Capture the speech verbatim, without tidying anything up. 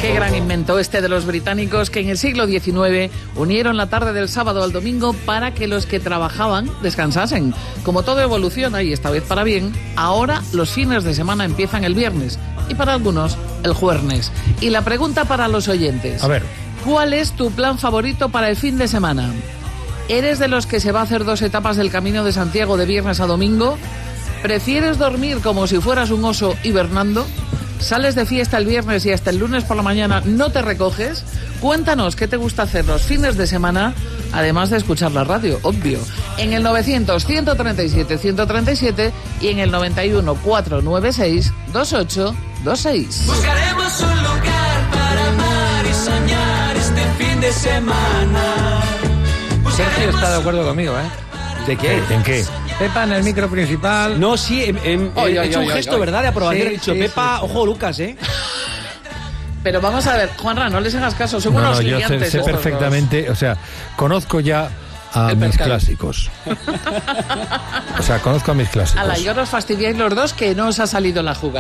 Qué gran invento este de los británicos que en el siglo diecinueve unieron la tarde del sábado al domingo para que los que trabajaban descansasen. Como todo evoluciona, y esta vez para bien, ahora los fines de semana empiezan el viernes y para algunos el jueves. Y la pregunta para los oyentes. A ver. ¿Cuál es tu plan favorito para el fin de semana? ¿Eres de los que se va a hacer dos etapas del Camino de Santiago de viernes a domingo? ¿Prefieres dormir como si fueras un oso hibernando? ¿Sales de fiesta el viernes y hasta el lunes por la mañana no te recoges? Cuéntanos qué te gusta hacer los fines de semana, además de escuchar la radio, obvio. En el novecientos, ciento treinta y siete, ciento treinta y siete y en el noventa y uno, cuatrocientos noventa y seis, veintiocho veintiséis. Buscaremos un lugar para amar y soñar este fin de semana. Sergio está de acuerdo conmigo, ¿eh? ¿De qué? ¿En qué? Pepa en el micro principal. No, sí, em, em, Oy, he oy, hecho oy, un oy, gesto, oy. ¿verdad? De aprobación. Sí, He dicho, sí, Pepa, sí, sí. ojo, Lucas, ¿eh? Pero vamos a ver, Juanra, no les hagas caso, son No, unos no, yo sé, liantes sé estos perfectamente, o sea, conozco ya a El mis pescado. clásicos. O sea, conozco a mis clásicos. dos. Ala, y ahora os fastidiáis los dos que no os ha salido la jugada.